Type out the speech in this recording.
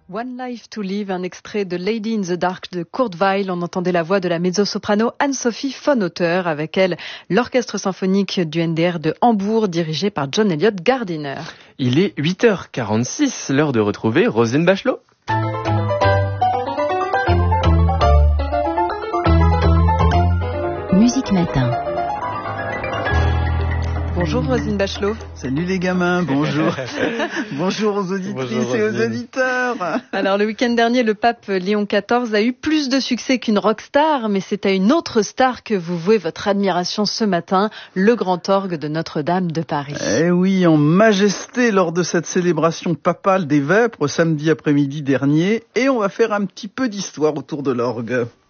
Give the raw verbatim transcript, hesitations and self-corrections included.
One Life to Live, un extrait de Lady in the Dark de Kurt Weill. On entendait la voix de la mezzo-soprano Anne-Sophie von Otter, avec elle l'orchestre symphonique du N D R de Hambourg dirigé par John Eliot Gardiner. Il est huit heures quarante-six, l'heure de retrouver Roselyne Bachelot. Musique Matin. Bonjour Roselyne Bachelot. Salut les gamins, bonjour. Bonjour aux auditrices bonjour, et aux auditeurs. Alors le week-end dernier, le pape Léon quatorze a eu plus de succès qu'une rockstar, mais c'est à une autre star que vous vouez votre admiration ce matin, le grand orgue de Notre-Dame de Paris. Eh oui, en majesté lors de cette célébration papale des Vêpres samedi après-midi dernier, et on va faire un petit peu d'histoire autour de l'orgue.